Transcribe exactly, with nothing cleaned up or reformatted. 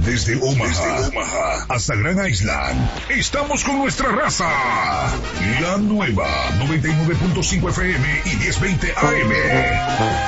Desde Omaha, Desde Omaha hasta Grand Island, estamos con nuestra raza. La nueva noventa y nueve punto cinco F M y diez veinte A M.